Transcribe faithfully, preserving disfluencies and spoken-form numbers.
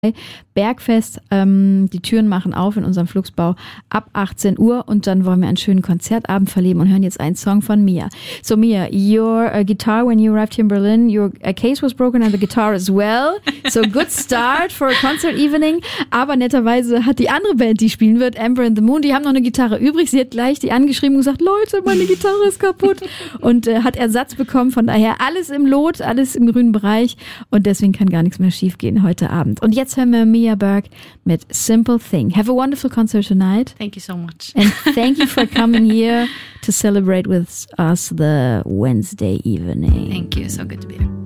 Bergfest, ähm, die Türen machen auf in unserem Flugsbau ab achtzehn Uhr und dann wollen wir einen schönen Konzertabend verleben und hören jetzt einen Song von Mia. So Mia, your uh, guitar when you arrived here in Berlin, your uh, case was broken and the guitar as well. So good start for a concert evening. Aber netterweise hat die andere Band, die spielen wird, Amber and the Moon, die haben noch eine Gitarre übrig. Sie hat gleich die angeschrieben und gesagt, Leute, meine Gitarre ist kaputt und äh, hat Ersatz bekommen. Von daher alles im Lot, alles im grünen Bereich und deswegen kann gar nichts mehr schief gehen heute Abend. Und jetzt hören wir Mia Berg mit Simple Thing. Have a wonderful concert tonight. Thank you so much. And thank you for coming here to celebrate with us the Wednesday evening. Thank you. So good to be here.